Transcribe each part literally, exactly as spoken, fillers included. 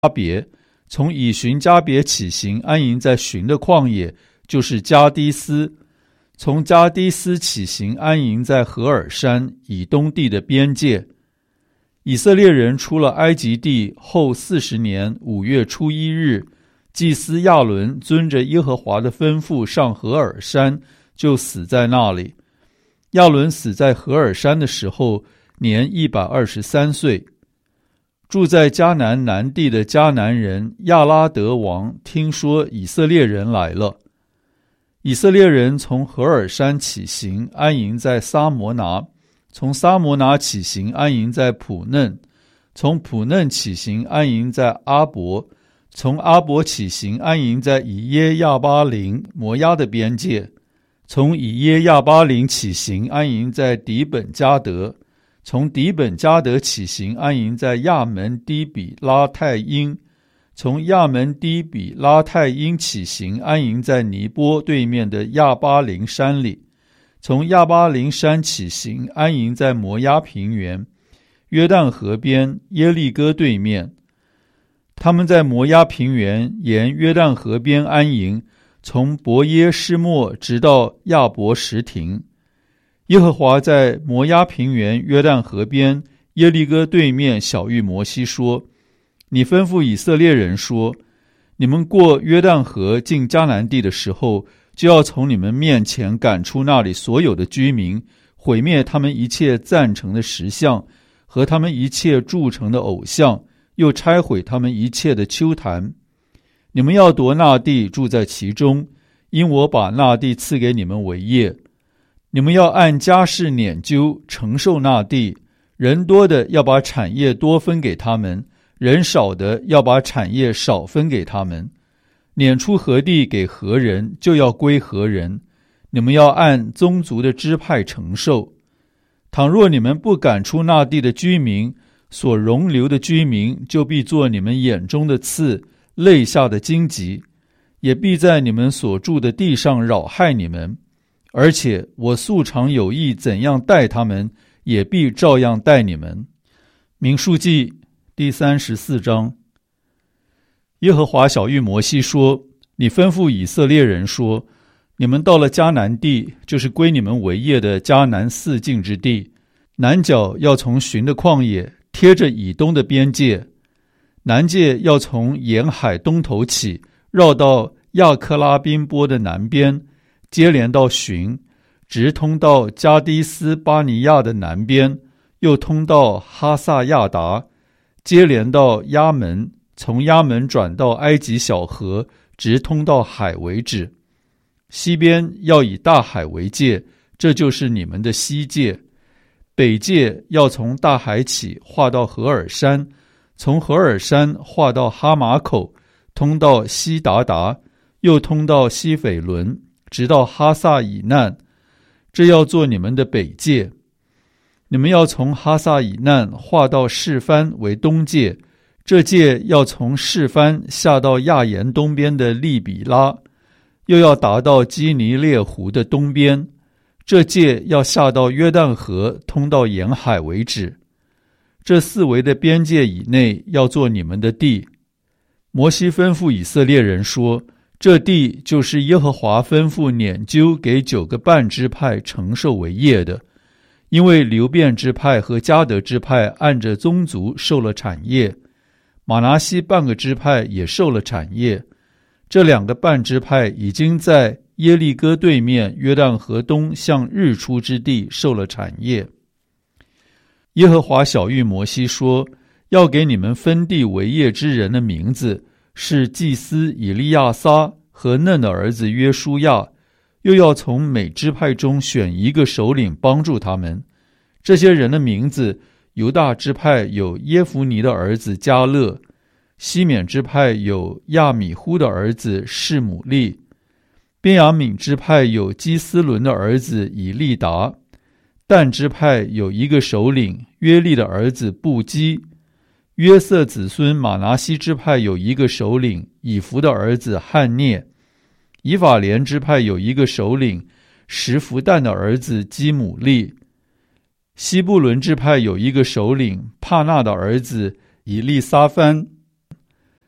加别，从以寻加别起行，安营在寻的旷野，就是加低斯。从加低斯起行，安营在何尔山以东地的边界。以色列人出了埃及地后四十年五月初一日，祭司亚伦遵着耶和华的吩咐上何尔山，就死在那里。亚伦死在何尔山的时候，年一百二十三岁。住在迦南南地的迦南人亚拉德王听说以色列人来了，以色列人从何尔山起行，安营在撒摩拿；从撒摩拿起行，安营在普嫩；从普嫩起行，安营在阿伯；从阿伯起行，安营在以耶亚巴林摩押的边界；从以耶亚巴林起行，安营在底本加德；从底本加德起行，安营在亚门低比拉太因；从亚门低比拉太因起行，安营在尼波对面的亚巴林山里；从亚巴林山起行，安营在摩押平原，约旦河边耶利哥对面。他们在摩押平原沿约旦河边安营，从伯耶施末直到亚伯什亭。耶和华在摩押平原约旦河边耶利哥对面晓谕摩西说：你吩咐以色列人说，你们过约旦河进迦南地的时候，就要从你们面前赶出那里所有的居民，毁灭他们一切赞成的石像和他们一切铸成的偶像，又拆毁他们一切的丘坛。你们要夺那地，住在其中，因我把那地赐给你们为业。你们要按家世撵究承受那地，人多的要把产业多分给他们，人少的要把产业少分给他们。撵出何地给何人，就要归何人。你们要按宗族的支派承受。倘若你们不赶出那地的居民，所容留的居民就必做你们眼中的刺，肋下的荆棘，也必在你们所住的地上扰害你们。而且我素常有意怎样待他们，也必照样待你们。民数记第三十四章。耶和华晓谕摩西说：你吩咐以色列人说，你们到了迦南地，就是归你们为业的迦南四境之地，南角要从寻的旷野贴着以东的边界，南界要从沿海东头起，绕到亚克拉宾波的南边，接连到寻，直通到加低斯巴尼亚的南边，又通到哈萨亚达，接连到亚门，从亚门转到埃及小河，直通到海为止。西边要以大海为界，这就是你们的西界。北界要从大海起，划到何尔山，从何尔山划到哈马口，通到西达达，又通到西斐伦，直到哈萨以难，这要做你们的北界。你们要从哈萨以难划到示番为东界，这界要从示番下到亚言东边的利比拉，又要达到基尼列湖的东边，这界要下到约旦河，通到沿海为止。这四围的边界以内要做你们的地。摩西吩咐以色列人说，这地就是耶和华吩咐撵究给九个半支派承受为业的，因为流便支派和迦得支派按着宗族受了产业，玛拿西半个支派也受了产业。这两个半支派已经在耶利哥对面约旦河东向日出之地受了产业。耶和华晓谕摩西说，要给你们分地为业之人的名字是祭司以利亚撒和嫩的儿子约书亚，又要从每支派中选一个首领帮助他们。这些人的名字，犹大支派有耶孚尼的儿子迦勒，西缅支派有亚米忽的儿子示姆利，便雅悯支派有基斯伦的儿子以利达，但支派有一个首领约利的儿子布基，约瑟子孙马拿西支派有一个首领以弗的儿子汉涅，以法莲支派有一个首领什弗但的儿子基姆利，西布伦支派有一个首领帕纳的儿子以利撒番，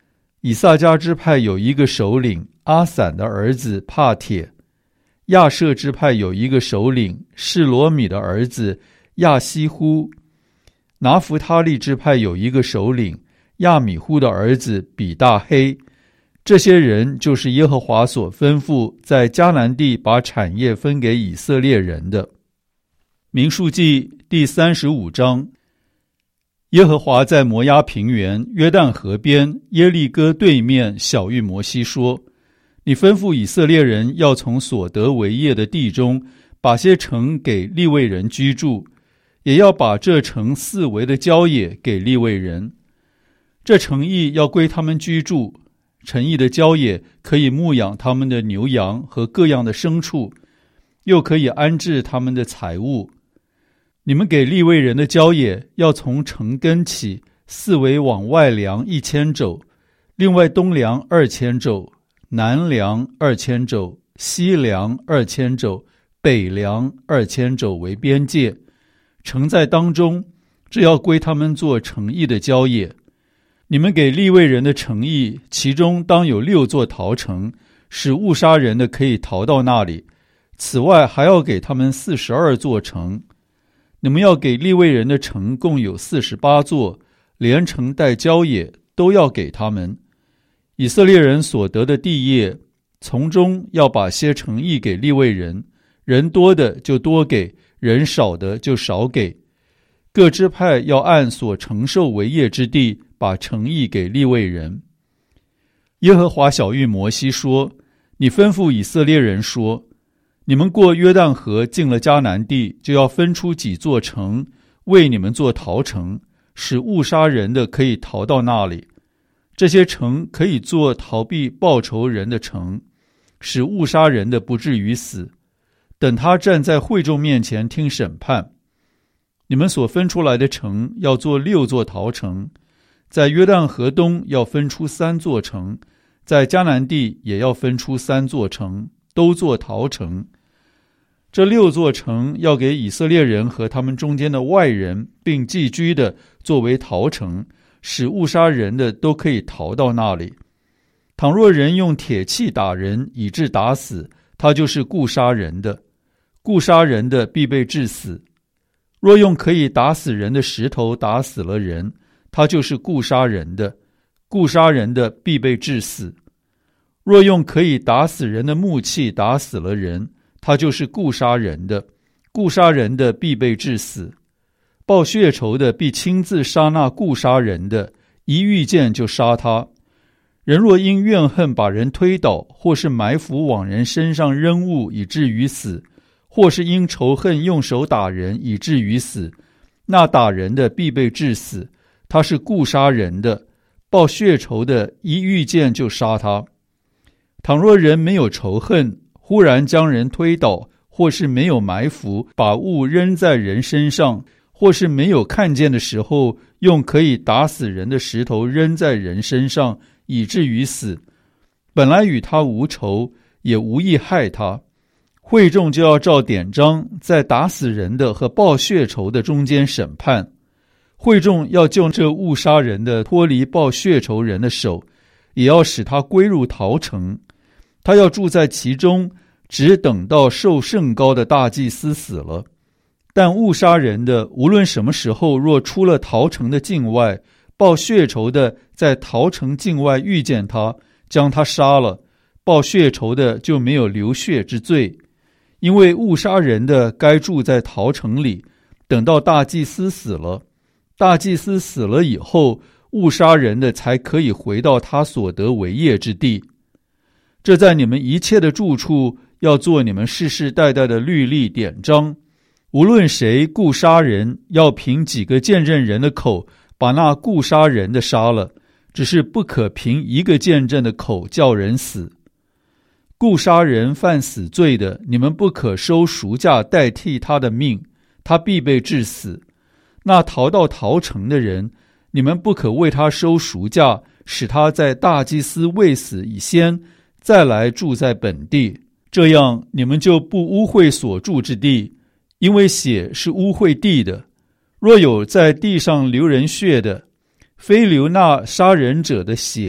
以萨迦支派有一个首领，阿散的儿子帕铁；亚舍支派有一个首领，示罗米的儿子亚西乎；拿弗他利支派有一个首领，亚米忽的儿子比大黑。这些人就是耶和华所吩咐在迦南地把产业分给以色列人的。民数记第三十五章。耶和华在摩押平原约旦河边耶利哥对面晓谕摩西说，你吩咐以色列人要从所得为业的地中把些城给利未人居住，也要把这城四围的郊野给利未人。这城邑要归他们居住，城邑的郊野可以牧养他们的牛羊和各样的牲畜，又可以安置他们的财物。你们给利未人的郊野要从城根起，四围往外量一千肘，另外东量二千肘，南量二千肘，西量二千肘，北量二千肘为边界。城在当中，这要归他们做城邑的郊野。你们给利未人的城邑，其中当有六座逃城，使误杀人的可以逃到那里。此外还要给他们四十二座城。你们要给利未人的城共有四十八座，连城带郊野都要给他们。以色列人所得的地业，从中要把些城邑给利未人，人多的就多给，人少的就少给。各支派要按所承受为业之地，把城邑给利未人。耶和华晓谕摩西说，你吩咐以色列人说，你们过约旦河进了迦南地，就要分出几座城为你们做逃城，使误杀人的可以逃到那里。这些城可以做逃避报仇人的城，使误杀人的不至于死，等他站在会众面前听审判。你们所分出来的城要做六座逃城，在约旦河东要分出三座城，在迦南地也要分出三座城，都做逃城。这六座城要给以色列人和他们中间的外人并寄居的作为逃城，使误杀人的都可以逃到那里。倘若人用铁器打人以致打死，他就是故杀人的，故杀人的必被治死。若用可以打死人的石头打死了人，他就是故杀人的，故杀人的必被治死。若用可以打死人的木器打死了人，他就是故杀人的，故杀人的必被治死。报血仇的必亲自杀那故杀人的，一遇见就杀他。人若因怨恨把人推倒，或是埋伏往人身上扔物以至于死，或是因仇恨用手打人以至于死，那打人的必被治死，他是故杀人的，报血仇的一遇见就杀他。倘若人没有仇恨，忽然将人推倒，或是没有埋伏，把物扔在人身上，或是没有看见的时候，用可以打死人的石头扔在人身上，以至于死，本来与他无仇，也无意害他，会众就要照典章，在打死人的和报血仇的中间审判。会众要救这误杀人的脱离报血仇人的手，也要使他归入逃城。他要住在其中，只等到受甚高的大祭司死了。但误杀人的无论什么时候，若出了逃城的境外，报血仇的在逃城境外遇见他，将他杀了，报血仇的就没有流血之罪。因为误杀人的该住在逃城里，等到大祭司死了。大祭司死了以后，误杀人的才可以回到他所得为业之地。这在你们一切的住处，要做你们世世代代的律例典章。无论谁故杀人，要凭几个见证人的口把那故杀人的杀了，只是不可凭一个见证的口叫人死。故杀人犯死罪的，你们不可收赎价代替他的命，他必被治死。那逃到逃城的人，你们不可为他收赎价，使他在大祭司未死以先再来住在本地，这样你们就不污秽所住之地，因为血是污秽地的。若有在地上流人血的，非流那杀人者的血，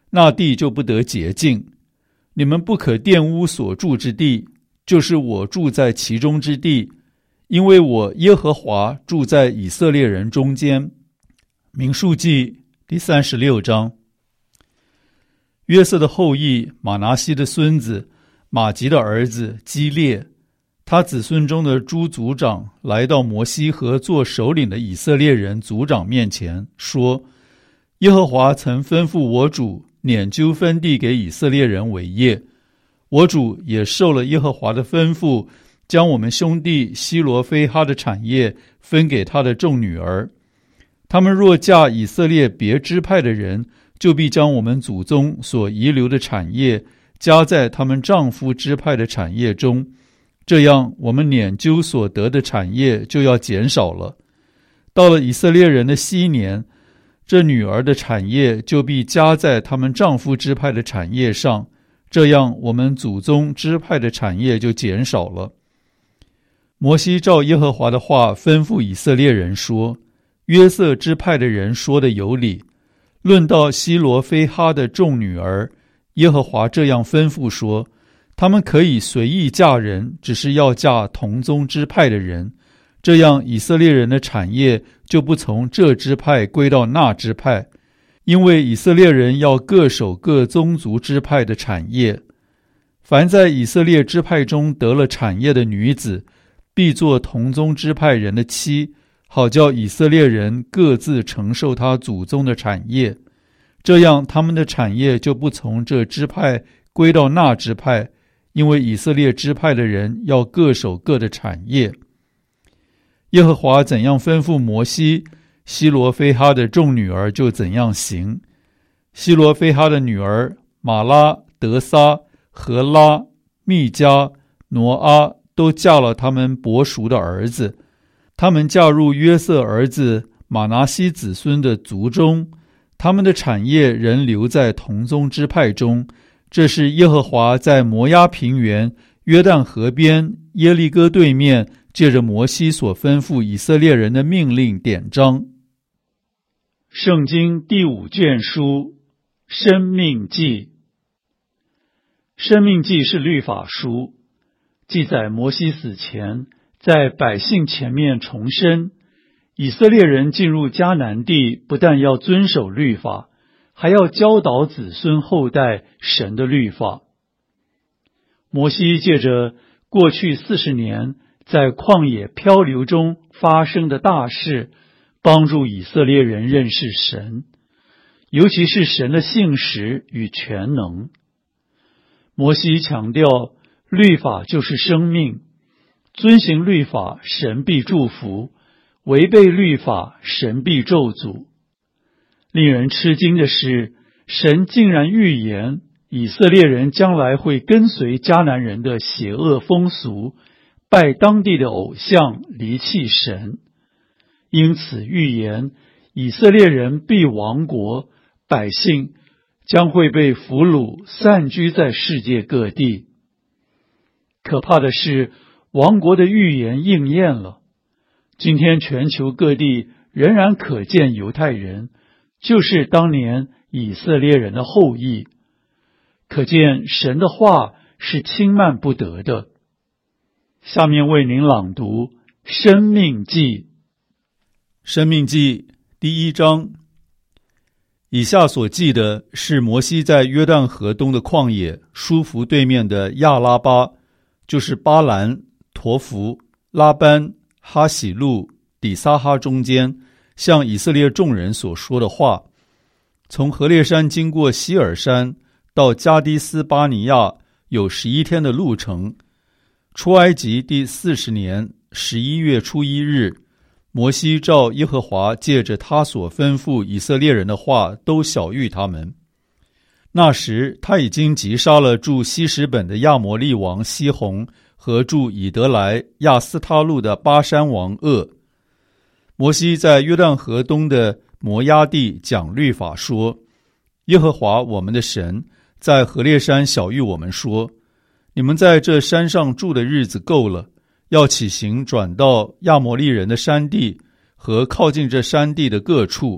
那地就不得洁净。你们不可玷污所住之地，就是我住在其中之地，因为我耶和华住在以色列人中间。民数记第三十六章。约瑟的后裔马拿西的孙子马吉的儿子基列，他子孙中的诸族长来到摩西和做首领的以色列人族长面前，说：耶和华曾吩咐我主撵究分地给以色列人为业，我主也受了耶和华的吩咐，将我们兄弟西罗非哈的产业分给他的众女儿。他们若嫁以色列别支派的人，就必将我们祖宗所遗留的产业加在他们丈夫支派的产业中，这样我们撵究所得的产业就要减少了。到了以色列人的禧年，这女儿的产业就必加在他们丈夫支派的产业上，这样我们祖宗支派的产业就减少了。摩西照耶和华的话吩咐以色列人说：约瑟支派的人说的有理。论到西罗非哈的众女儿，耶和华这样吩咐说：他们可以随意嫁人，只是要嫁同宗支派的人，这样以色列人的产业就不从这支派归到那支派，因为以色列人要各守各宗族支派的产业。凡在以色列支派中得了产业的女子，必做同宗支派人的妻，好叫以色列人各自承受他祖宗的产业，这样他们的产业就不从这支派归到那支派，因为以色列支派的人要各守各的产业。耶和华怎样吩咐摩西，西罗非哈的众女儿就怎样行。西罗非哈的女儿玛拉、德撒、荷拉、密迦、挪阿都嫁了他们伯叔的儿子，他们嫁入约瑟儿子马拿西子孙的族中，他们的产业仍留在同宗支派中。这是耶和华在摩押平原约旦河边耶利哥对面借着摩西所吩咐以色列人的命令典章。圣经第五卷书申命记。申命记是律法书，记载摩西死前在百姓前面重申，以色列人进入迦南地不但要遵守律法，还要教导子孙后代神的律法。摩西借着过去四十年在旷野漂流中发生的大事，帮助以色列人认识神，尤其是神的信实与全能。摩西强调，律法就是生命，遵行律法，神必祝福；违背律法，神必咒诅。令人吃惊的是，神竟然预言以色列人将来会跟随迦南人的邪恶风俗，拜当地的偶像，离弃神。因此预言以色列人必亡国，百姓将会被俘虏，散居在世界各地。可怕的是，亡国的预言应验了。今天全球各地仍然可见犹太人，就是当年以色列人的后裔。可见神的话是轻慢不得的。下面为您朗读申命记。申命记第一章。以下所记的是摩西在约旦河东的旷野舒服对面的亚拉巴，就是巴兰、陀弗、拉班、哈喜路、底撒哈中间，向以色列众人所说的话。从何烈山经过希尔山到加迪斯巴尼亚有十一天的路程。出埃及第四十年十一月初一日，摩西照耶和华借着他所吩咐以色列人的话都晓谕他们。那时他已经击杀了住西什本的亚摩利王西宏和住以德来亚斯他路的巴山王噩。摩西在约旦河东的摩押地讲律法说，耶和华我们的神在何烈山晓谕我们说，你们在这山上住的日子够了，要起行转到亚摩利人的山地和靠近这山地的各处，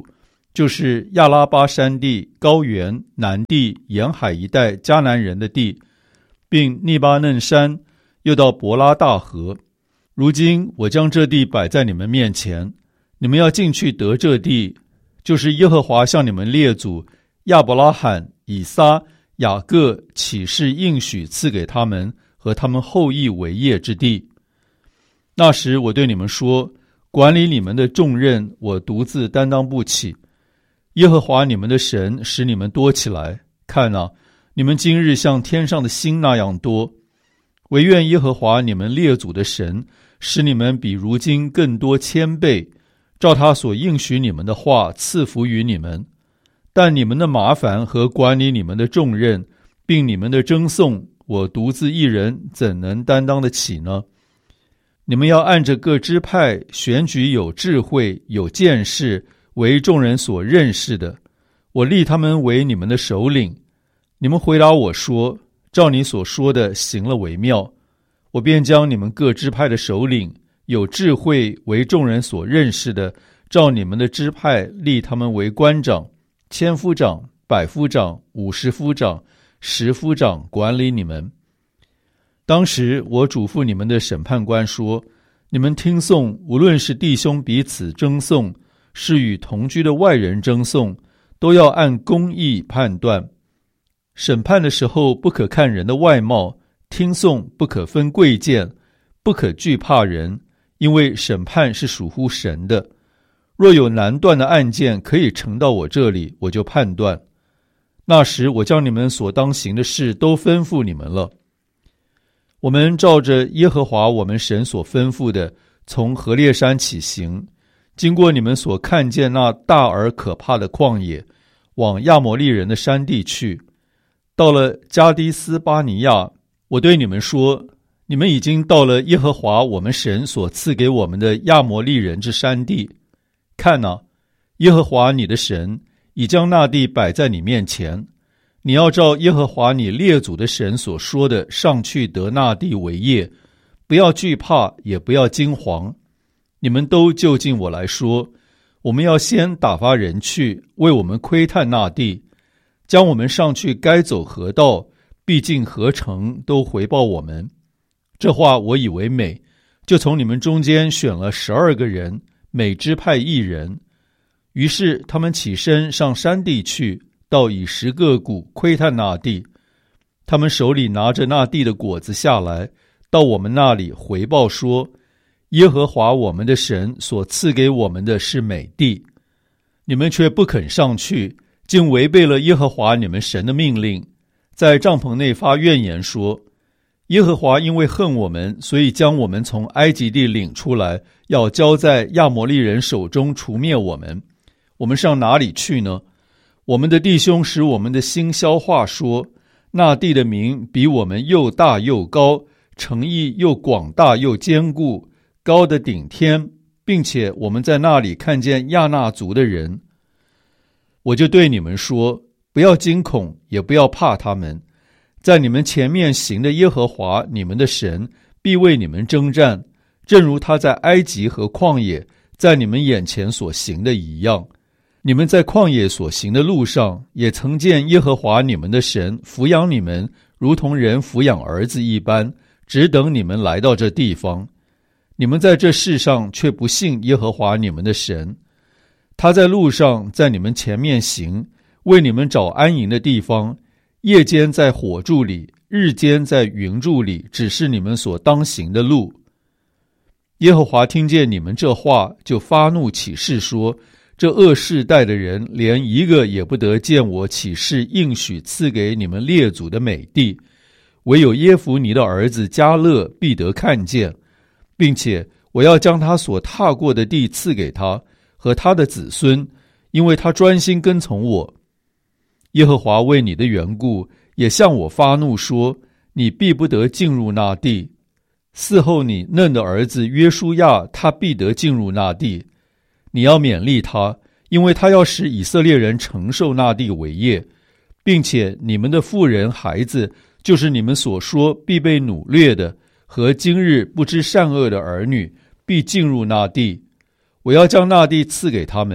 就是亚拉巴山地、高原、南地、沿海一带迦南人的地，并利巴嫩山，又到伯拉大河。如今我将这地摆在你们面前，你们要进去得这地，就是耶和华向你们列祖亚伯拉罕、以撒、雅各起誓应许赐给他们和他们后裔为业之地。那时我对你们说，管理你们的重任我独自担当不起，耶和华你们的神使你们多起来，看啊，你们今日像天上的星那样多。惟愿耶和华你们列祖的神使你们比如今更多千倍，照他所应许你们的话赐福于你们。但你们的麻烦和管理你们的重任，并你们的争讼，我独自一人怎能担当得起呢？你们要按着各支派选举有智慧、有见识，为众人所认识的，我立他们为你们的首领。你们回答我说，照你所说的行了为妙，我便将你们各支派的首领，有智慧为众人所认识的，照你们的支派立他们为官长、千夫长、百夫长、五十夫长、十夫长，管理你们。当时我嘱咐你们的审判官说，你们听讼，无论是弟兄彼此争讼，是与同居的外人争讼，都要按公义判断。审判的时候不可看人的外貌，听讼不可分贵贱，不可惧怕人，因为审判是属乎神的。若有难断的案件可以呈到我这里，我就判断。那时我将你们所当行的事都吩咐你们了。我们照着耶和华我们神所吩咐的，从何烈山起行，经过你们所看见那大而可怕的旷野，往亚摩利人的山地去。到了加低斯巴尼亚，我对你们说，你们已经到了耶和华我们神所赐给我们的亚摩利人之山地。看哪，耶和华你的神已将那地摆在你面前，你要照耶和华你列祖的神所说的上去得那地为业，不要惧怕，也不要惊惶。你们都就近我来说，我们要先打发人去为我们窥探那地，将我们上去该走何道，必进何城，都回报我们。这话我以为美，就从你们中间选了十二个人，每支派一人。于是他们起身上山地去，到以十个谷窥探那地。他们手里拿着那地的果子下来，到我们那里回报说，耶和华我们的神所赐给我们的是美地。你们却不肯上去，竟违背了耶和华你们神的命令，在帐篷内发怨言说，耶和华因为恨我们，所以将我们从埃及地领出来，要交在亚摩利人手中除灭我们。我们上哪里去呢？我们的弟兄使我们的心消化说，那地的名比我们又大又高，城邑又广大又坚固，高的顶天，并且我们在那里看见亚衲族的人。我就对你们说，不要惊恐，也不要怕他们，在你们前面行的耶和华你们的神必为你们征战，正如他在埃及和旷野在你们眼前所行的一样。你们在旷野所行的路上，也曾见耶和华你们的神抚养你们，如同人抚养儿子一般，只等你们来到这地方。你们在这世上却不信耶和华你们的神，他在路上在你们前面行，为你们找安营的地方，夜间在火柱里，日间在云柱里，指示你们所当行的路。耶和华听见你们这话，就发怒起誓说，这恶世代的人连一个也不得见我起誓应许赐给你们列祖的美地，唯有耶孚尼的儿子迦勒必得看见，并且我要将他所踏过的地赐给他和他的子孙，因为他专心跟从我。耶和华为你的缘故也向我发怒说，你必不得进入那地。嗣后你嫩的儿子约书亚，他必得进入那地。你要勉励他，因为他要使以色列人承受那地为业，并且你们的妇人孩子，就是你们所说必被掳掠的，和今日不知善恶的儿女，必进入那地。我要将那地赐给他们，他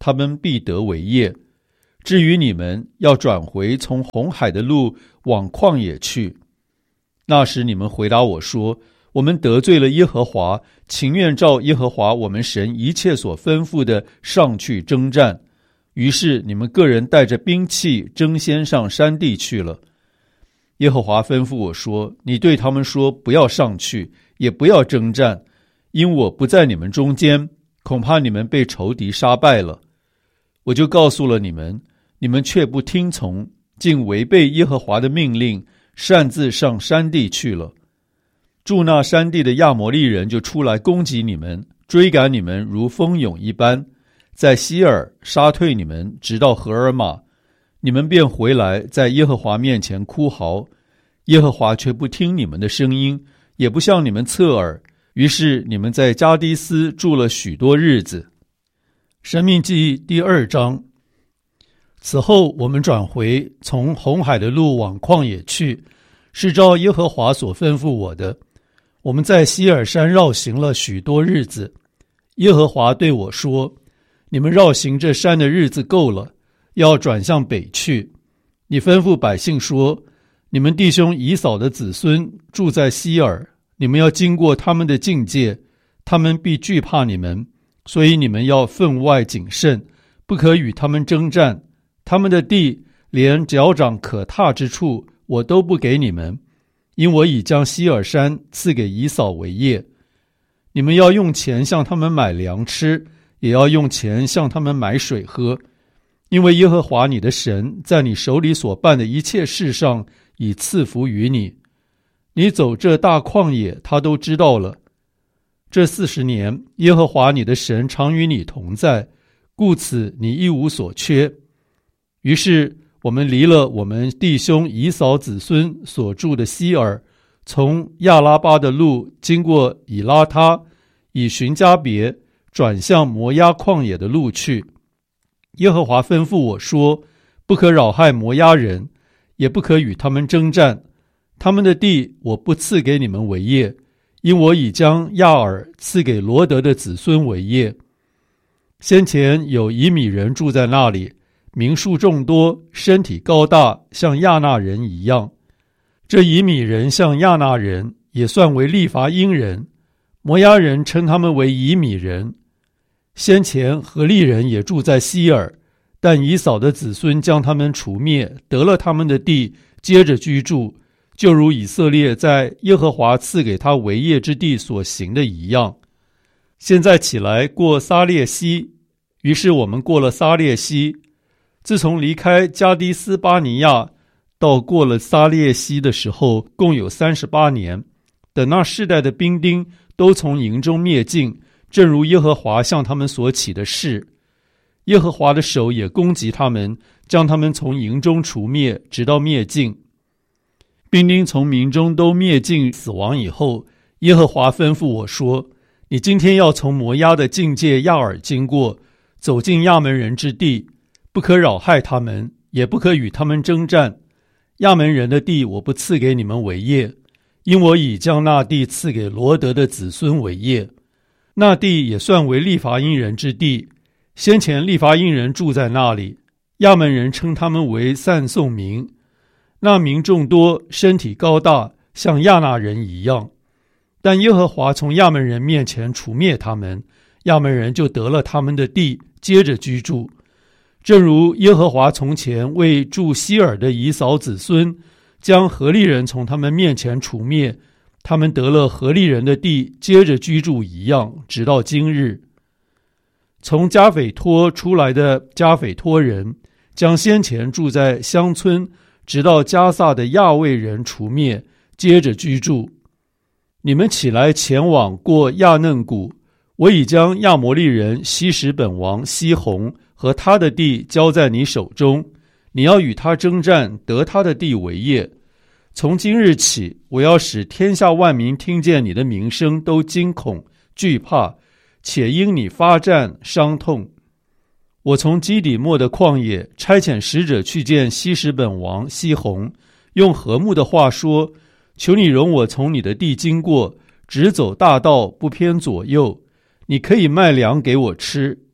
他们必得为业。至于你们，要转回从红海的路往旷野去。那时你们回答我说，我们得罪了耶和华，情愿照耶和华我们神一切所吩咐的上去征战。于是你们个人带着兵器争先上山地去了。耶和华吩咐我说，你对他们说，不要上去，也不要征战，因我不在你们中间，恐怕你们被仇敌杀败了。我就告诉了你们，你们却不听从，竟违背耶和华的命令，擅自上山地去了。住那山地的亚摩利人就出来攻击你们，追赶你们如蜂蛹一般，在西尔杀退你们，直到荷尔玛。你们便回来，在耶和华面前哭嚎，耶和华却不听你们的声音，也不向你们侧耳。于是你们在加低斯住了许多日子。申命记第二章。此后我们转回从红海的路往旷野去，是照耶和华所吩咐我的。我们在西尔山绕行了许多日子。耶和华对我说，你们绕行这山的日子够了，要转向北去。你吩咐百姓说，你们弟兄以扫的子孙住在西尔，你们要经过他们的境界，他们必惧怕你们，所以你们要分外谨慎，不可与他们征战。他们的地连脚掌可踏之处我都不给你们，因我已将西尔山赐给以扫为业。你们要用钱向他们买粮吃，也要用钱向他们买水喝，因为耶和华你的神在你手里所办的一切事上已赐福于你。你走这大旷野，他都知道了。这四十年，耶和华你的神常与你同在，故此你一无所缺。于是我们离了我们弟兄以扫子孙所住的西尔，从亚拉巴的路经过以拉他，以寻加别，转向摩押旷野的路去。耶和华吩咐我说，不可扰害摩押人，也不可与他们征战，他们的地我不赐给你们为业，因我已将亚尔赐给罗德的子孙为业。先前有以米人住在那里，民数众多，身体高大，像亚纳人一样。这以米人像亚纳人，也算为利乏音人。摩押人称他们为以米人。先前何利人也住在西尔，但以扫的子孙将他们除灭，得了他们的地，接着居住，就如以色列在耶和华赐给他为业之地所行的一样。现在起来过撒列西。于是我们过了撒列西。自从离开加低斯巴尼亚到过了撒列西的时候，共有三十八年。等那世代的兵丁都从营中灭尽，正如耶和华向他们所起的誓。耶和华的手也攻击他们，将他们从营中除灭，直到灭尽。兵丁从民中都灭尽死亡以后，耶和华吩咐我说，你今天要从摩押的境界亚尔经过，走进亚门人之地，不可扰害他们，也不可与他们征战。亚门人的地我不赐给你们为业，因我已将那地赐给罗德的子孙为业。那地也算为利乏音人之地，先前利乏音人住在那里，亚门人称他们为散送民。那民众多，身体高大，像亚纳人一样。但耶和华从亚门人面前除灭他们，亚门人就得了他们的地，接着居住。正如耶和华从前为住西尔的以扫子孙，将何利人从他们面前除灭，他们得了何利人的地，接着居住一样，直到今日。从加斐托出来的加斐托人，将先前住在乡村直到加萨的亚卫人除灭，接着居住。你们起来前往过亚嫩谷，我已将亚摩利人西什本王西宏和他的地交在你手中，你要与他征战，得他的地为业。从今日起，我要使天下万民听见你的名声都惊恐惧怕，且因你发战伤痛。我从基底末的旷野差遣使者去见西什本王西宏，用和睦的话说，求你容我从你的地经过，直走大道，不偏左右。你可以卖粮给我吃，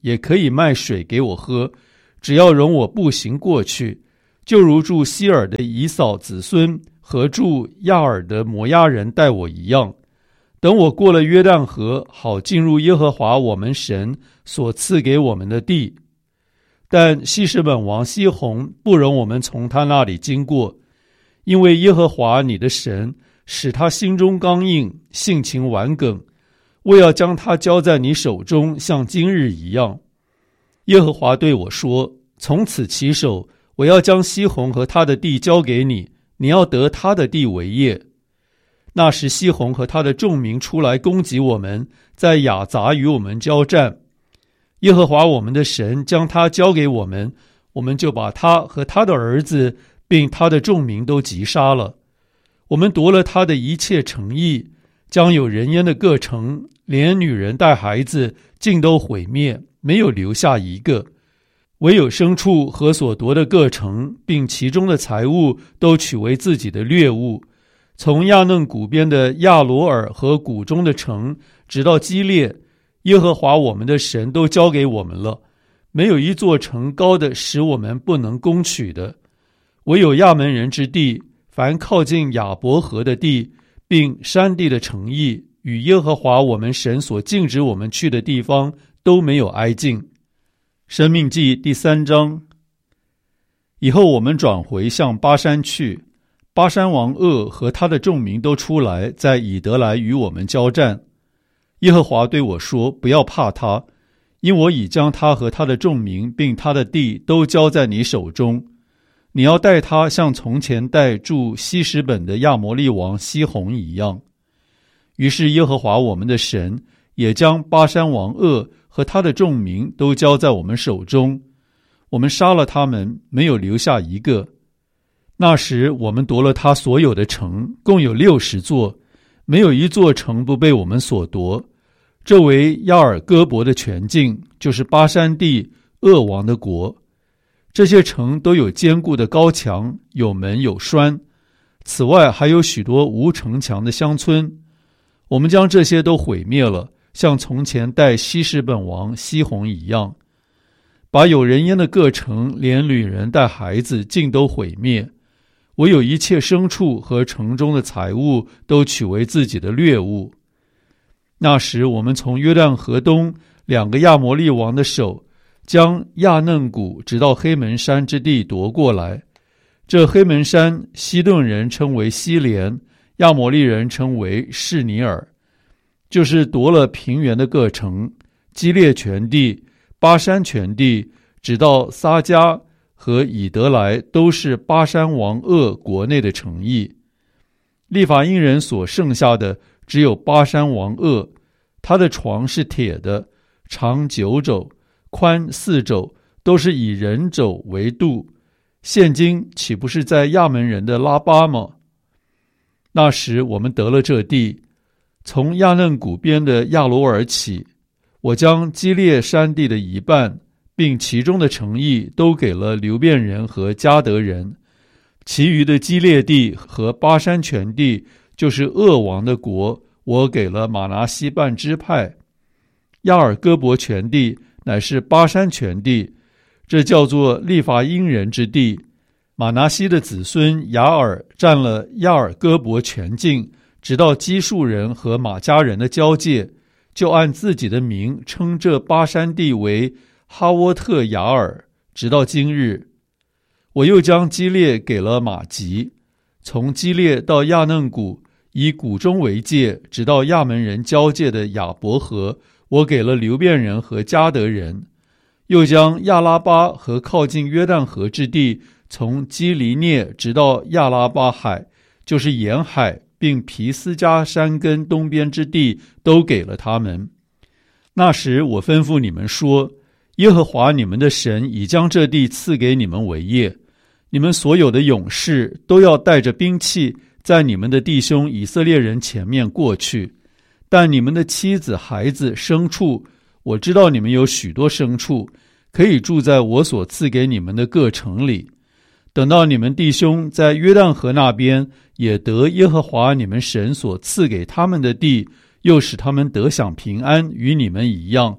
也可以卖水给我喝，只要容我步行过去，就如住希尔的以扫子孙和住亚尔的摩押人待我一样。等我过了约旦河，好进入耶和华我们神所赐给我们的地。但希实本王西宏不容我们从他那里经过，因为耶和华你的神使他心中刚硬，性情顽梗，我要将他交在你手中，像今日一样。耶和华对我说，从此起手，我要将西宏和他的地交给你，你要得他的地为业。那时西宏和他的众民出来攻击我们，在雅杂与我们交战。耶和华我们的神将他交给我们，我们就把他和他的儿子并他的众民都击杀了。我们夺了他的一切城邑，将有人烟的各城，连女人带孩子尽都毁灭，没有留下一个。唯有牲畜和所夺的各城，并其中的财物，都取为自己的掠物。从亚嫩谷边的亚罗尔和谷中的城，直到基列，耶和华我们的神都交给我们了，没有一座城高的使我们不能攻取的。唯有亚门人之地，凡靠近亚伯河的地，并山地的城邑，与耶和华我们神所禁止我们去的地方，都没有挨近。申命记第三章。以后我们转回向巴山去，巴山王噩和他的众民都出来，在以德来与我们交战。耶和华对我说，不要怕他，因我已将他和他的众民并他的地都交在你手中。你要待他像从前待住希实本的亚摩利王西宏一样。于是耶和华我们的神也将巴山王噩和他的众民都交在我们手中，我们杀了他们，没有留下一个。那时我们夺了他所有的城，共有六十座，没有一座城不被我们所夺。这为亚尔戈伯的全境，就是巴山地噩王的国。这些城都有坚固的高墙，有门有栓，此外还有许多无城墙的乡村。我们将这些都毁灭了，像从前待希实本王西宏一样，把有人烟的各城，连女人带孩子尽都毁灭，唯有一切牲畜和城中的财物都取为自己的掠物。那时我们从约旦河东两个亚摩利王的手，将亚嫩谷直到黑门山之地夺过来。这黑门山，西顿人称为西连，亚摩利人称为示尼尔，就是夺了平原的各城，基列全地、巴山全地，直到撒迦和以德来，都是巴山王噩国内的城邑。利法因人所剩下的只有巴山王噩，他的床是铁的，长九肘，宽四肘，都是以人肘为度。现今岂不是在亚门人的拉巴吗？那时我们得了这地，从亚嫩谷边的亚罗尔起，我将基列山地的一半，并其中的城邑都给了流便人和迦得人。其余的基列地和巴山全地，就是噩王的国，我给了玛拿西半支派。亚尔戈伯全地乃是巴山全地，这叫做利法因人之地。玛拿西的子孙雅尔占了亚尔戈伯全境，直到基述人和马加人的交界，就按自己的名称这巴山地为哈沃特雅尔，直到今日。我又将基列给了马吉，从基列到亚嫩谷，以谷中为界，直到亚门人交界的亚伯河，我给了流便人和迦得人。又将亚拉巴和靠近约旦河之地，从基利涅直到亚拉巴海，就是沿海，并皮斯加山根东边之地，都给了他们。那时我吩咐你们说，耶和华你们的神已将这地赐给你们为业，你们所有的勇士都要带着兵器，在你们的弟兄以色列人前面过去。但你们的妻子、孩子、牲畜，我知道你们有许多牲畜，可以住在我所赐给你们的各城里。等到你们弟兄在约旦河那边也得耶和华你们神所赐给他们的地，又使他们得享平安，与你们一样，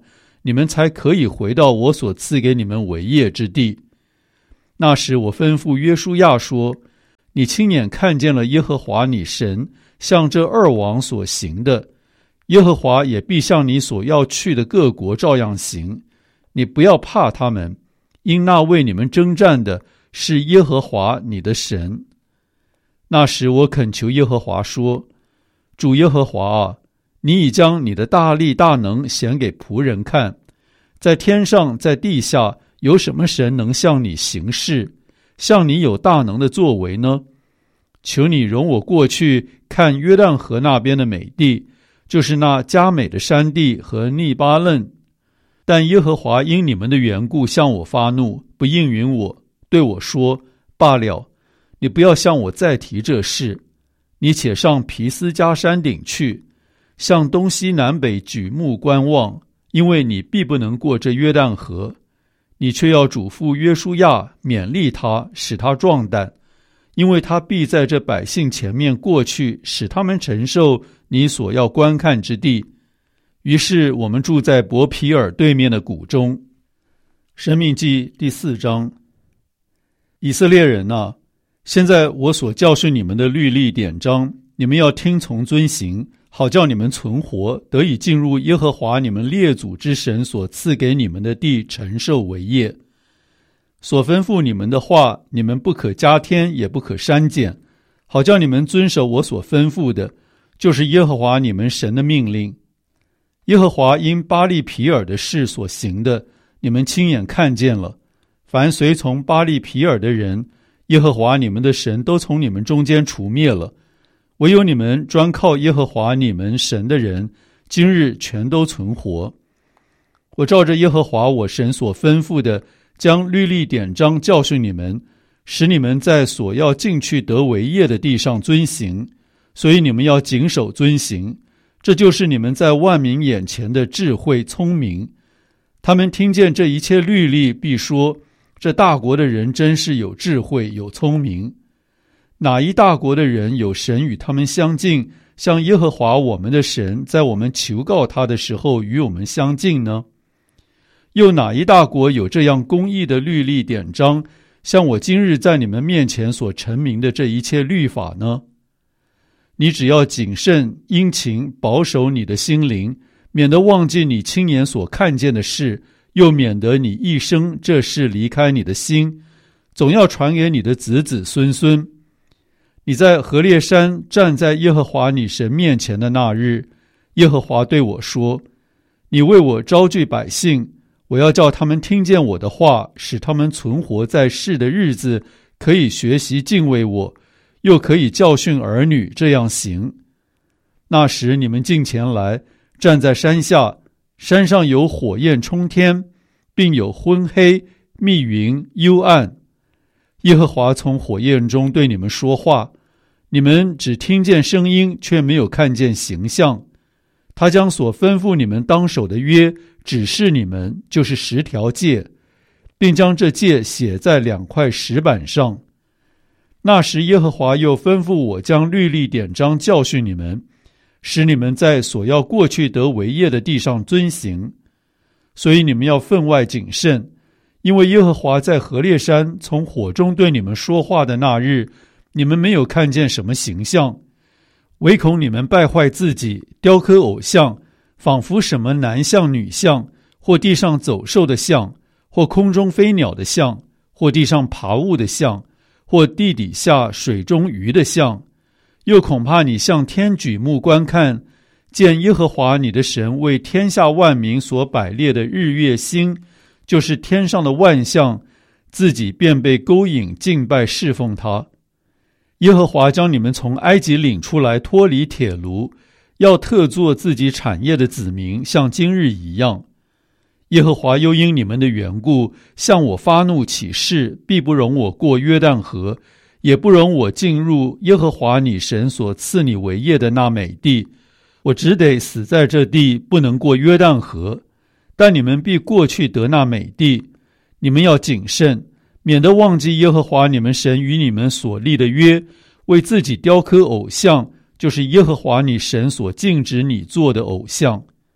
你们才可以回到我所赐给你们为业之地。那时我吩咐约书亚说，你亲眼看见了耶和华你神向这二王所行的，耶和华也必向你所要去的各国照样行。你不要怕他们，因那为你们征战的是耶和华你的神。那时我恳求耶和华说，主耶和华啊，你已将你的大力大能显给仆人看，在天上在地下有什么神能向你行事，像你有大能的作为呢？求你容我过去看约旦河那边的美地，就是那佳美的山地和利巴嫩。但耶和华因你们的缘故向我发怒，不应允我，对我说，罢了，你不要向我再提这事，你且上皮斯加山顶去，向东西南北举目观望，因为你必不能过这约旦河。你却要嘱咐约书亚，勉励他，使他壮胆，因为他必在这百姓前面过去，使他们承受你所要观看之地。于是我们住在伯皮尔对面的谷中。申命记第四章。以色列人啊，现在我所教训你们的律例典章，你们要听从遵行，好叫你们存活，得以进入耶和华你们列祖之神所赐给你们的地，承受为业。所吩咐你们的话，你们不可加添，也不可删减，好叫你们遵守我所吩咐的，就是耶和华你们神的命令。耶和华因巴利皮尔的事所行的，你们亲眼看见了。凡随从巴利皮尔的人，耶和华你们的神都从你们中间除灭了。唯有你们专靠耶和华你们神的人，今日全都存活。我照着耶和华我神所吩咐的，将律例典章教训你们，使你们在所要进去得为业的地上遵行，所以你们要谨守遵行。这就是你们在万民眼前的智慧聪明。他们听见这一切律例，必说，这大国的人真是有智慧有聪明。哪一大国的人有神与他们相近，像耶和华我们的神在我们求告他的时候与我们相近呢？又哪一大国有这样公义的律例典章，像我今日在你们面前所陈明的这一切律法呢？你只要谨慎殷勤，保守你的心灵，免得忘记你亲眼所看见的事，又免得你一生这事离开你的心，总要传给你的子子孙孙。你在何烈山站在耶和华你神面前的那日，耶和华对我说，你为我招聚百姓，我要叫他们听见我的话，使他们存活在世的日子，可以学习敬畏我，又可以教训儿女这样行。那时你们近前来，站在山下，山上有火焰冲天，并有昏黑、密云、幽暗。耶和华从火焰中对你们说话，你们只听见声音，却没有看见形象。他将所吩咐你们当守的约指示你们，就是十条诫，并将这诫写在两块石板上。那时耶和华又吩咐我将律例典章教训你们，使你们在所要过去得为业的地上遵行。所以你们要分外谨慎，因为耶和华在何烈山从火中对你们说话的那日，你们没有看见什么形象，唯恐你们败坏自己，雕刻偶像，仿佛什么男像女像，或地上走兽的像，或空中飞鸟的像，或地上爬物的像，或地底下水中鱼的像。又恐怕你向天举目观看，见耶和华你的神为天下万民所摆列的日月星，就是天上的万象，自己便被勾引敬拜侍奉他。耶和华将你们从埃及领出来，脱离铁炉，要特作自己产业的子民，像今日一样。耶和华又因你们的缘故，向我发怒起誓，必不容我过约旦河，也不容我进入耶和华你神所赐你为业的那美地。我只得死在这地，不能过约旦河。但你们必过去得那美地。你们要谨慎，免得忘记耶和华你们神与你们所立的约，为自己雕刻偶像，就是耶和华你神所禁止你做的偶像。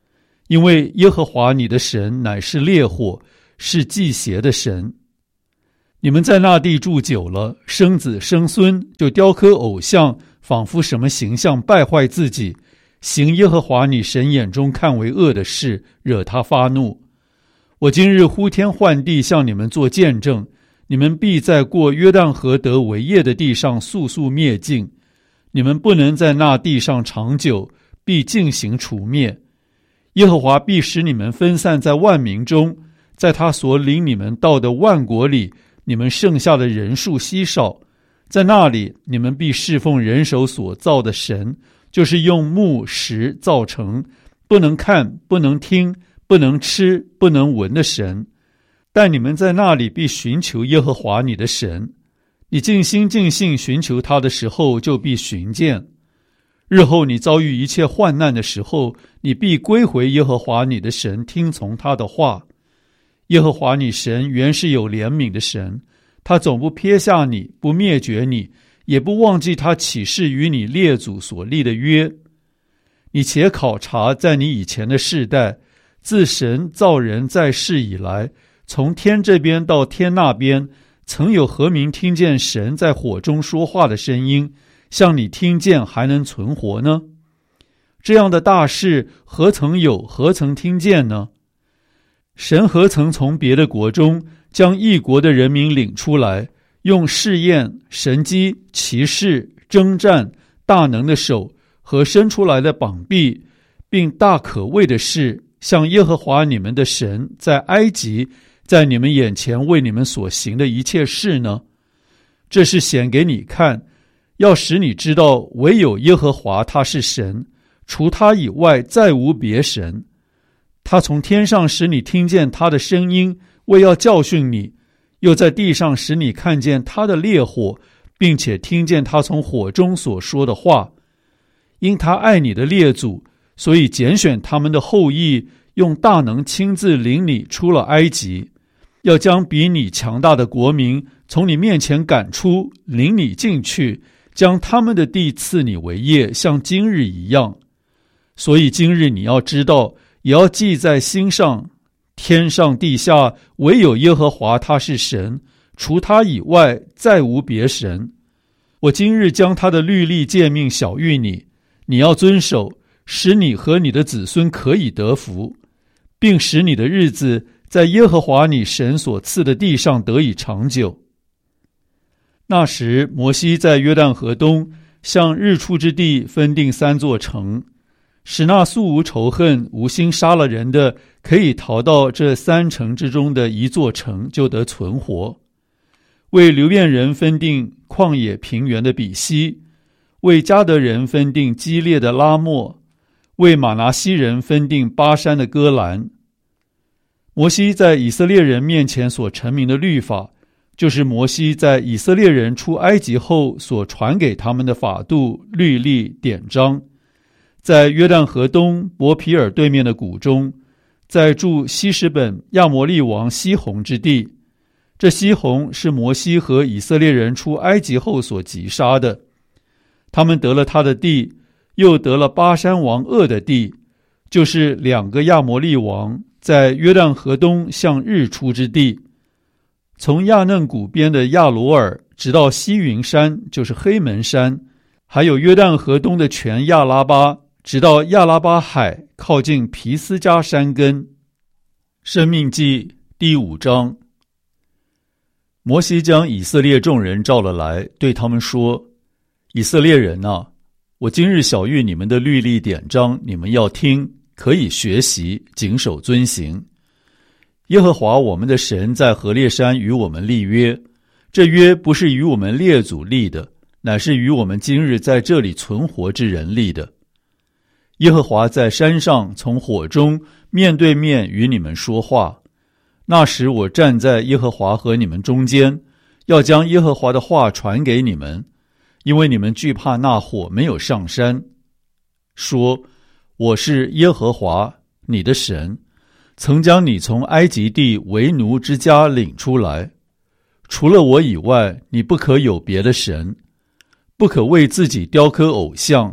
因为耶和华你的神乃是烈火，是忌邪的神。你们在那地住久了，生子生孙，就雕刻偶像，仿佛什么形象，败坏自己，行耶和华你神眼中看为恶的事，惹他发怒。我今日呼天唤地向你们做见证，你们必在过约旦河得为业的地上速速灭尽，你们不能在那地上长久，必尽行除灭。耶和华必使你们分散在万民中，在他所领你们到的万国里，你们剩下的人数稀少，在那里你们必侍奉人手所造的神，就是用木石造成，不能看，不能听，不能吃，不能闻的神。但你们在那里必寻求耶和华你的神，你尽心尽性寻求他的时候，就必寻见。日后你遭遇一切患难的时候，你必归回耶和华你的神，听从他的话。耶和华你神原是有怜悯的神，他总不撇下你，不灭绝你，也不忘记他起誓与你列祖所立的约。你且考察在你以前的世代，自神造人在世以来，从天这边到天那边，曾有何民听见神在火中说话的声音，像你听见还能存活呢？这样的大事何曾有，何曾听见呢？神何曾从别的国中将异国的人民领出来，用试验、神机、奇事、征战、大能的手和伸出来的膀臂，并大可畏的事，像耶和华你们的神在埃及，在你们眼前为你们所行的一切事呢？这是显给你看，要使你知道，唯有耶和华他是神，除他以外再无别神。他从天上使你听见他的声音，为要教训你，又在地上使你看见他的烈火，并且听见他从火中所说的话。因他爱你的列祖，所以拣选他们的后裔，用大能亲自领你出了埃及，要将比你强大的国民从你面前赶出，领你进去，将他们的地赐你为业，像今日一样。所以今日你要知道，也要记在心上，天上地下唯有耶和华他是神，除他以外再无别神。我今日将他的律例诫命晓谕你，你要遵守，使你和你的子孙可以得福，并使你的日子在耶和华你神所赐的地上得以长久。那时摩西在约旦河东向日出之地分定三座城，使那素无仇恨、无心杀了人的，可以逃到这三城之中的一座城，就得存活。为流便人分定旷野平原的比西，为迦得人分定基列的拉末，为玛拿西人分定巴山的戈兰。摩西在以色列人面前所陈明的律法，就是摩西在以色列人出埃及后所传给他们的法度、律例、典章。在约旦河东伯皮尔对面的谷中，在住希实本亚摩利王西宏之地。这西宏是摩西和以色列人出埃及后所击杀的。他们得了他的地，又得了巴山王噩的地，就是两个亚摩利王在约旦河东向日出之地。从亚嫩谷边的亚罗尔直到西云山，就是黑门山，还有约旦河东的全亚拉巴，直到亚拉巴海，靠近皮斯加山根。申命记第五章。摩西将以色列众人召了来，对他们说：以色列人啊，我今日晓谕你们的律例典章，你们要听，可以学习，谨守遵行。耶和华我们的神在何烈山与我们立约，这约不是与我们列祖立的，乃是与我们今日在这里存活之人立的。耶和华在山上从火中面对面与你们说话，那时我站在耶和华和你们中间，要将耶和华的话传给你们，因为你们惧怕那火没有上山，说：我是耶和华你的神，曾将你从埃及地为奴之家领出来。除了我以外，你不可有别的神，不可为自己雕刻偶像，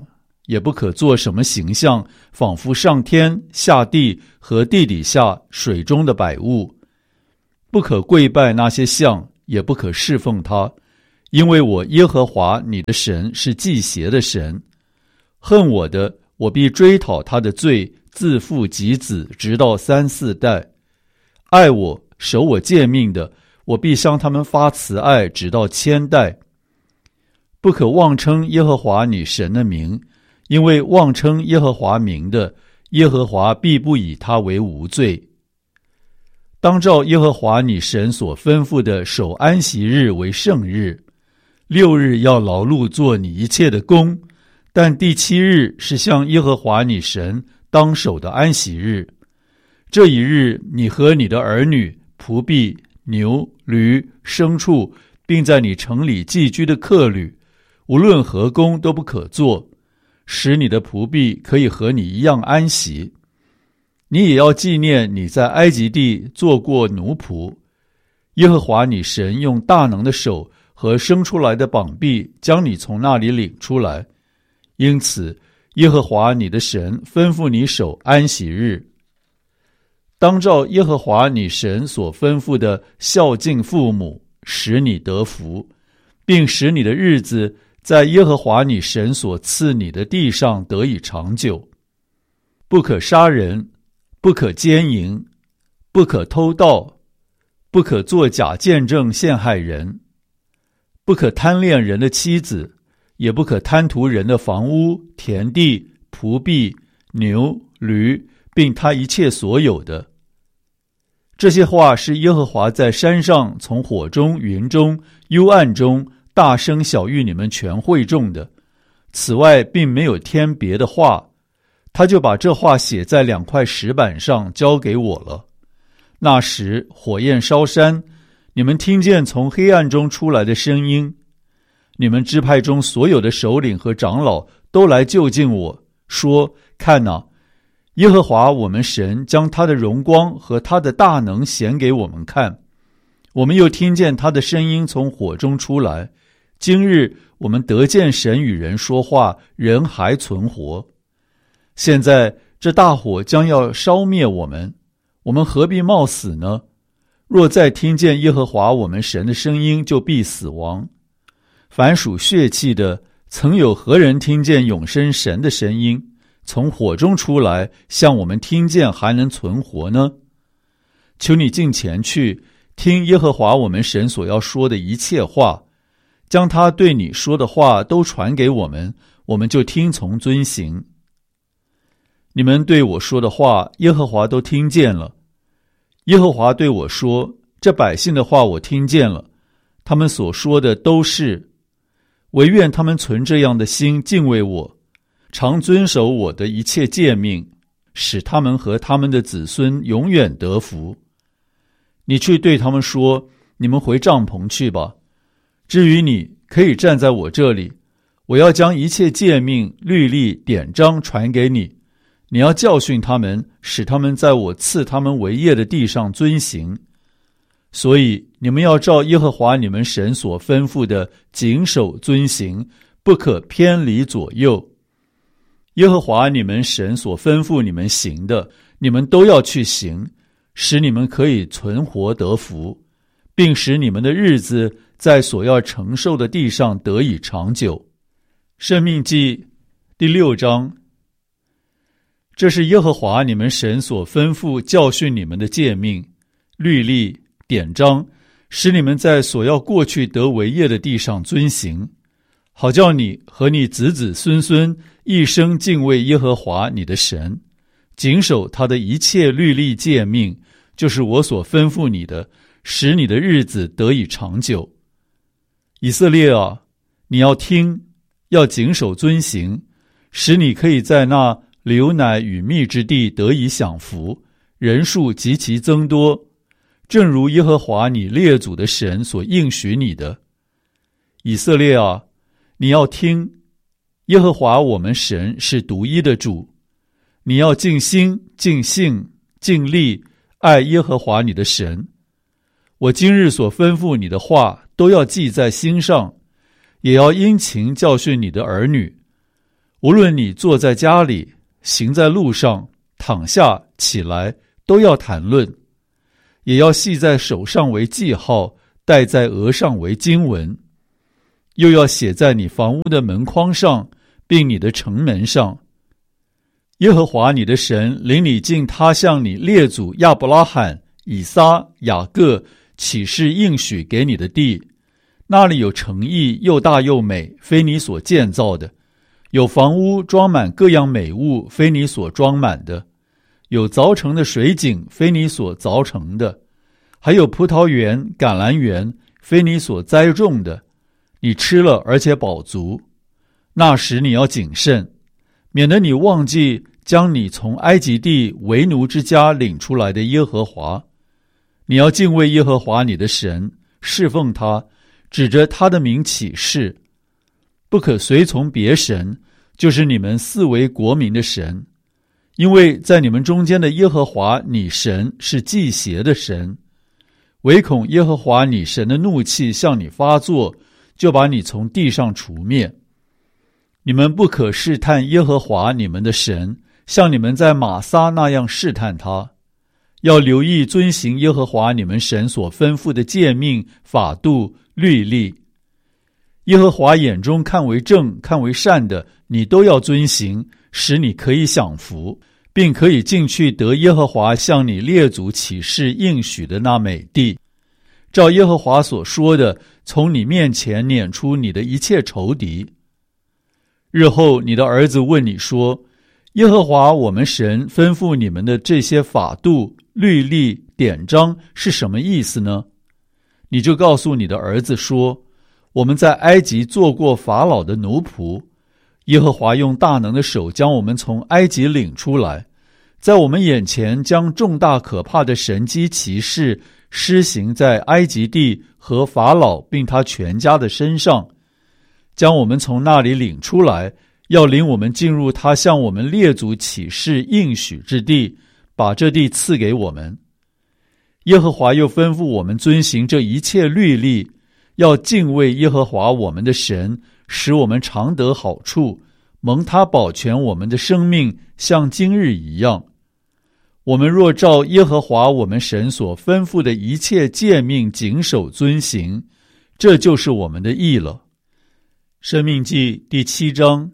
也不可做什么形象，仿佛上天下地和地底下水中的百物。不可跪拜那些像，也不可侍奉他，因为我耶和华你的神是忌邪的神。恨我的，我必追讨他的罪，自父及子，直到三四代。爱我守我诫命的，我必向他们发慈爱，直到千代。不可妄称耶和华你神的名，因为妄称耶和华名的，耶和华必不以他为无罪。当照耶和华你神所吩咐的，守安息日为圣日。六日要劳碌做你一切的工，但第七日是向耶和华你神当守的安息日。这一日，你和你的儿女、仆婢、牛、驴、牲畜，并在你城里寄居的客旅，无论何工都不可做，使你的仆婢可以和你一样安息。你也要纪念你在埃及地做过奴仆，耶和华你神用大能的手和生出来的膀臂将你从那里领出来。因此，耶和华你的神吩咐你守安息日。当照耶和华你神所吩咐的孝敬父母，使你得福，并使你的日子在耶和华你神所赐你的地上得以长久。不可杀人，不可奸淫，不可偷盗，不可作假见证陷害人，不可贪恋人的妻子，也不可贪图人的房屋、田地、仆婢、牛、驴，并他一切所有的。这些话是耶和华在山上从火中、云中、幽暗中大声晓谕你们全会众的。此外并没有添别的话，他就把这话写在两块石板上交给我了。那时火焰烧山，你们听见从黑暗中出来的声音。你们支派中所有的首领和长老都来就近我，说：看哪，耶和华我们神将他的荣光和他的大能显给我们看。我们又听见他的声音从火中出来。今日我们得见神与人说话，人还存活。现在这大火将要烧灭我们，我们何必冒死呢？若再听见耶和华我们神的声音，就必死亡。凡属血气的，曾有何人听见永生神的声音，从火中出来，像我们听见还能存活呢？求你近前去，听耶和华我们神所要说的一切话，将他对你说的话都传给我们，我们就听从遵行。你们对我说的话，耶和华都听见了。耶和华对我说：这百姓的话我听见了，他们所说的都是。惟愿他们存这样的心，敬畏我，常遵守我的一切诫命，使他们和他们的子孙永远得福。你去对他们说：你们回帐篷去吧。至于你，可以站在我这里，我要将一切诫命、律例、典章传给你。你要教训他们，使他们在我赐他们为业的地上遵行。所以你们要照耶和华你们神所吩咐的谨守遵行，不可偏离左右。耶和华你们神所吩咐你们行的，你们都要去行，使你们可以存活得福，并使你们的日子在所要承受的地上得以长久。申命记第六章。这是耶和华你们神所吩咐教训你们的诫命、律例、典章，使你们在所要过去得为业的地上遵行，好叫你和你子子孙孙一生敬畏耶和华你的神，谨守他的一切律例诫命，就是我所吩咐你的，使你的日子得以长久。以色列啊，你要听，要谨守遵行，使你可以在那流奶与蜜之地得以享福，人数极其增多，正如耶和华你列祖的神所应许你的。以色列啊，你要听，耶和华我们神是独一的主，你要尽心、尽性、尽力爱耶和华你的神。我今日所吩咐你的话都要记在心上，也要殷勤教训你的儿女。 无论你坐在家里，行在路上，躺下起来，都要谈论，也要系在手上为记号，戴在额上为经文，又要写在你房屋的门框上，并你的城门上。耶和华你的神领你进他向你列祖亚伯拉罕、以撒、雅各起誓应许给你的地，那里有城邑，又大又美，非你所建造的；有房屋装满各样美物，非你所装满的；有凿成的水井，非你所凿成的；还有葡萄园、橄榄园，非你所栽种的。你吃了而且饱足。那时你要谨慎，免得你忘记将你从埃及地为奴之家领出来的耶和华。你要敬畏耶和华你的神，侍奉他，指着他的名起誓，不可随从别神，就是你们四围国民的神，因为在你们中间的耶和华你神是忌邪的神，唯恐耶和华你神的怒气向你发作，就把你从地上除灭。你们不可试探耶和华你们的神，像你们在玛撒那样试探他。要留意遵行耶和华你们神所吩咐的诫命、法度、律例。耶和华眼中看为正、看为善的，你都要遵行，使你可以享福，并可以进去得耶和华向你列祖起誓应许的那美地。照耶和华所说的，从你面前撵出你的一切仇敌。日后你的儿子问你说，耶和华我们神吩咐你们的这些法度、律例、典章是什么意思呢？你就告诉你的儿子说，我们在埃及做过法老的奴仆，耶和华用大能的手将我们从埃及领出来，在我们眼前将重大可怕的神迹奇事施行在埃及地和法老并他全家的身上，将我们从那里领出来，要领我们进入他向我们列祖起誓应许之地，把这地赐给我们。耶和华又吩咐我们遵行这一切律例，要敬畏耶和华我们的神，使我们常得好处，蒙他保全我们的生命，像今日一样。我们若照耶和华我们神所吩咐的一切诫命谨守遵行，这就是我们的义了。申命记第七章。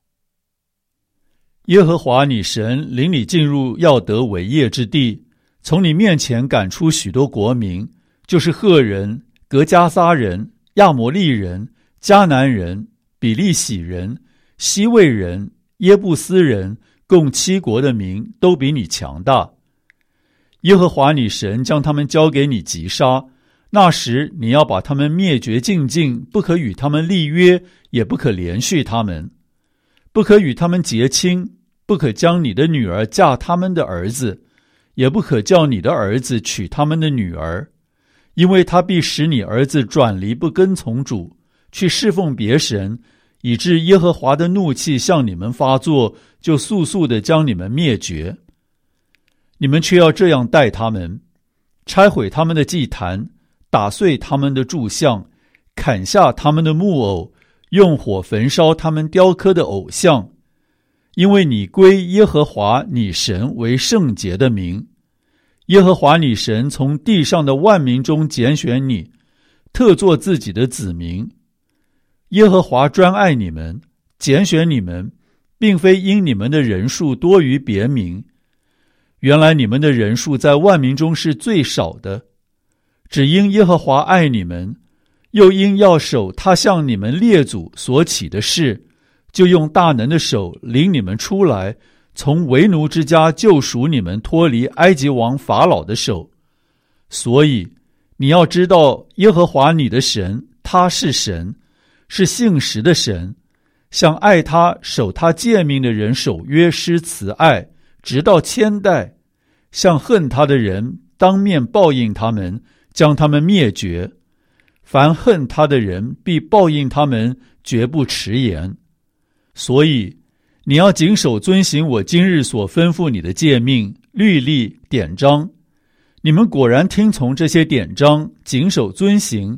耶和华你神领你进入要得为业之地，从你面前赶出许多国民，就是赫人、革迦撒人、亚摩利人、迦南人、比利洗人、西魏人、耶布斯人，共七国的民，都比你强大。耶和华你神将他们交给你击杀，那时你要把他们灭绝尽尽，不可与他们立约，也不可连续他们，不可与他们结亲，不可将你的女儿嫁他们的儿子，也不可叫你的儿子娶他们的女儿，因为他必使你儿子转离不跟从主，去侍奉别神，以致耶和华的怒气向你们发作，就速速地将你们灭绝。你们却要这样待他们，拆毁他们的祭坛，打碎他们的柱像，砍下他们的木偶，用火焚烧他们雕刻的偶像。因为你归耶和华你神为圣洁的名，耶和华你神从地上的万民中拣选你，特作自己的子民。耶和华专爱你们，拣选你们，并非因你们的人数多于别民。原来你们的人数在万民中是最少的，只因耶和华爱你们，又因要守他向你们列祖所起的事，就用大能的手领你们出来，从为奴之家救赎你们，脱离埃及王法老的手。所以你要知道，耶和华你的神，他是神，是信实的神，向爱他守他诫命的人守约施慈爱，直到千代；向恨他的人当面报应他们，将他们灭绝。凡恨他的人必报应他们，绝不迟延。所以你要谨守遵行我今日所吩咐你的诫命、律例、典章。你们果然听从这些典章，谨守遵行，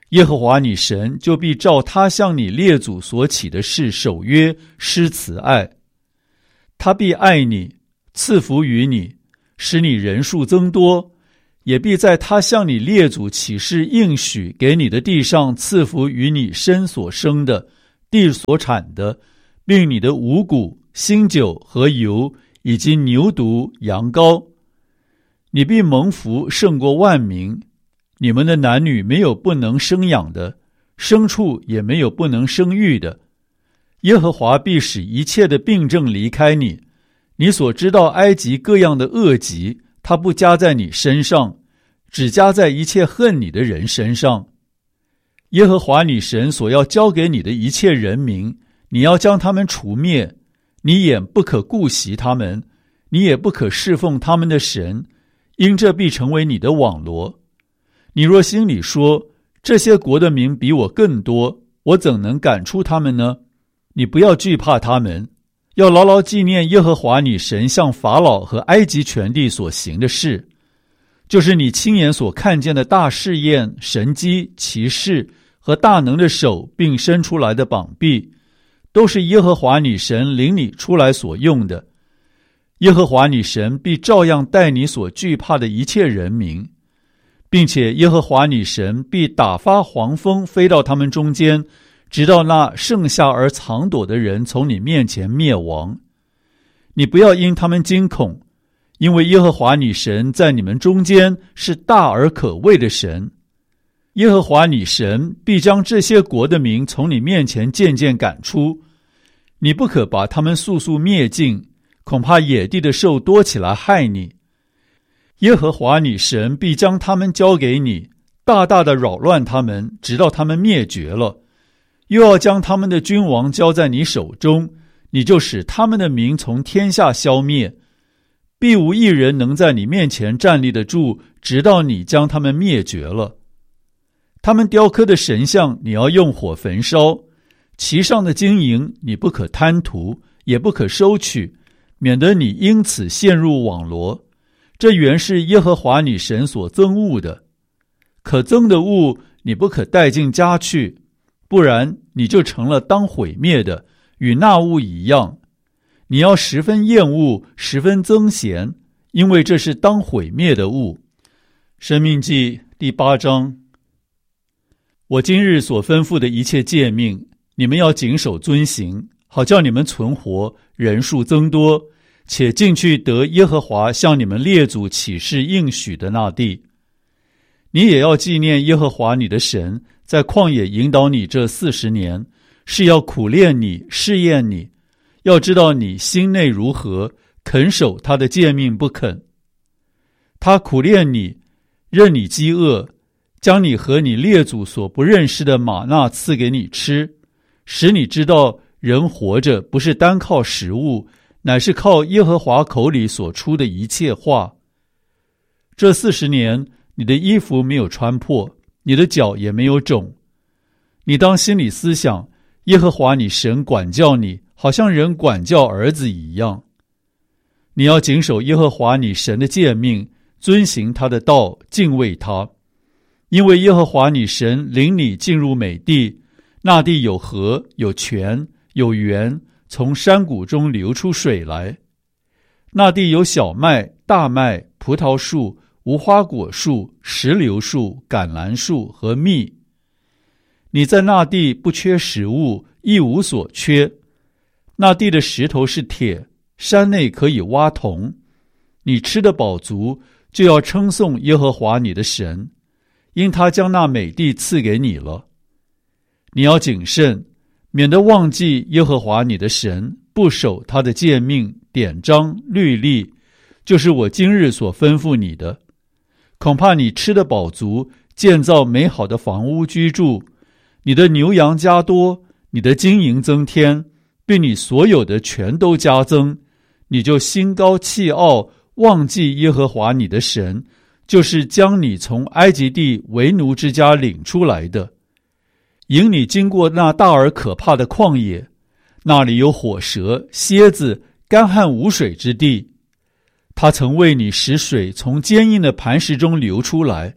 耶和华你神就必照他向你列祖所起的事守约施慈爱，他必爱你，赐福于你，使你人数增多，也必在他向你列祖起誓应许给你的地上赐福于你身所生的，地所产的，并你的五谷、新酒和油，以及牛犊、羊羔。你必蒙福胜过万民，你们的男女没有不能生养的，牲畜也没有不能生育的。耶和华必使一切的病症离开你，你所知道埃及各样的恶疾，他不加在你身上，只加在一切恨你的人身上。耶和华你神所要交给你的一切人民，你要将他们除灭，你眼不可顾惜他们，你也不可侍奉他们的神，因这必成为你的网罗。你若心里说，这些国的民比我更多，我怎能赶出他们呢？你不要惧怕他们，要牢牢纪念耶和华你神向法老和埃及全地所行的事，就是你亲眼所看见的大试验、神迹、奇事和大能的手，并伸出来的膀臂，都是耶和华你神领你出来所用的。耶和华你神必照样待你所惧怕的一切人民，并且耶和华你神必打发黄蜂飞到他们中间，直到那剩下而藏躲的人从你面前灭亡。你不要因他们惊恐，因为耶和华你神在你们中间是大而可畏的神。耶和华你神必将这些国的民从你面前渐渐赶出，你不可把他们速速灭尽，恐怕野地的兽多起来害你。耶和华你神必将他们交给你，大大的扰乱他们，直到他们灭绝了，又要将他们的君王交在你手中，你就使他们的名从天下消灭，必无一人能在你面前站立得住，直到你将他们灭绝了。他们雕刻的神像你要用火焚烧，其上的金银你不可贪图，也不可收取，免得你因此陷入网罗。这原是耶和华你神所憎恶的。可憎的物你不可带进家去，不然你就成了当毁灭的，与那物一样。你要十分厌恶，十分憎嫌，因为这是当毁灭的物。申命记第八章。我今日所吩咐的一切诫命，你们要谨守遵行，好叫你们存活，人数增多，且进去得耶和华向你们列祖起誓应许的那地。你也要纪念耶和华你的神，在旷野引导你这四十年，是要苦练你，试验你，要知道你心内如何，肯守他的诫命不肯。他苦练你，任你饥饿，将你和你列祖所不认识的玛纳赐给你吃，使你知道人活着不是单靠食物，乃是靠耶和华口里所出的一切话。这四十年，你的衣服没有穿破，你的脚也没有肿。你当心里思想，耶和华你神管教你，好像人管教儿子一样。你要谨守耶和华你神的诫命，遵行他的道，敬畏他。因为耶和华你神领你进入美地，那地有河，有泉，有源，从山谷中流出水来。那地有小麦、大麦、葡萄树、无花果树、石榴树、橄榄树和蜜。你在那地不缺食物，一无所缺。那地的石头是铁，山内可以挖铜。你吃得饱足，就要称颂耶和华你的神，因他将那美地赐给你了。你要谨慎，免得忘记耶和华你的神，不守他的诫命、典章、律例，就是我今日所吩咐你的。恐怕你吃得饱足，建造美好的房屋居住，你的牛羊加多，你的金银增添，并你所有的全都加增，你就心高气傲，忘记耶和华你的神，就是将你从埃及地为奴之家领出来的，引你经过那大而可怕的旷野，那里有火蛇、蝎子、干旱无水之地。他曾为你使水从坚硬的磐石中流出来，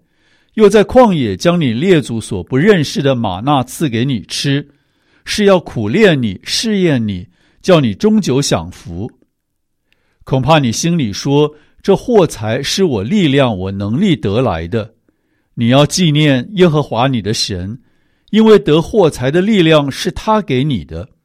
又在旷野将你列祖所不认识的玛纳赐给你吃，是要苦炼你，试验你，叫你终久享福。恐怕你心里说，这货财是我力量我能力得来的。你要纪念耶和华你的神，因为得货财的力量是他给你的。